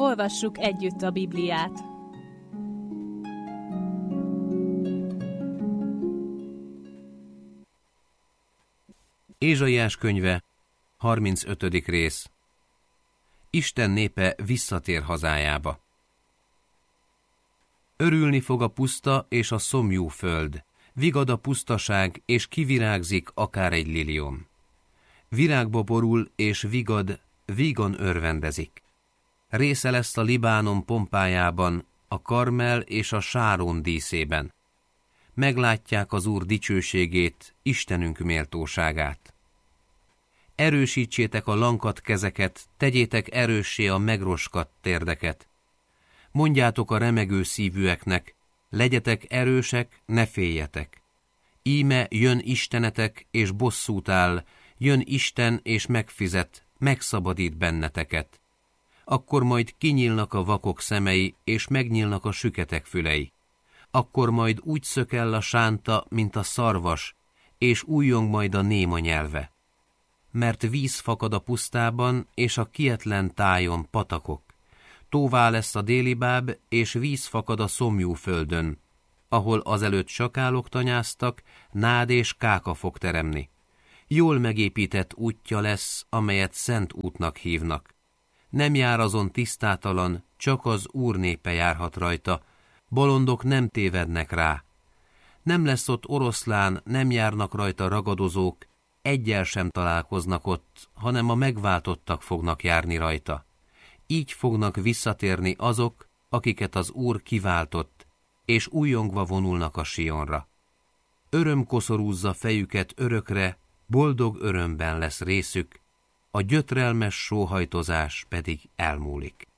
Olvassuk együtt a Bibliát. Ézsaiás könyve, 35. rész. Isten népe visszatér hazájába. Örülni fog a puszta és a szomjú föld, vigad a pusztaság, és kivirágzik akár egy liliom. Virágba borul, és vigad, vígan örvendezik. Része lesz a Libánon pompájában, a Karmel és a Sáron díszében. Meglátják az Úr dicsőségét, Istenünk méltóságát. Erősítsétek a lankadt kezeket, tegyétek erőssé a megroskadt térdeket. Mondjátok a remegő szívűeknek, legyetek erősek, ne féljetek. Íme jön Istenetek, és bosszút áll, jön Isten, és megfizet, megszabadít benneteket. Akkor majd kinyílnak a vakok szemei, és megnyílnak a süketek fülei. Akkor majd úgy szökel a sánta, mint a szarvas, és újjong majd a néma nyelve. Mert víz fakad a pusztában, és a kietlen tájon patakok. Tóvá lesz a délibáb, és víz fakad a szomjú földön, ahol azelőtt sakálok tanyáztak, nád és káka fog teremni. Jól megépített útja lesz, amelyet szent útnak hívnak. Nem jár azon tisztátalan, csak az Úr népe járhat rajta, bolondok nem tévednek rá. Nem lesz ott oroszlán, nem járnak rajta ragadozók, egyel sem találkoznak ott, hanem a megváltottak fognak járni rajta. Így fognak visszatérni azok, akiket az Úr kiváltott, és újjongva vonulnak a Sionra. Öröm koszorúzza fejüket örökre, boldog örömben lesz részük, a gyötrelmes sóhajtozás pedig elmúlik.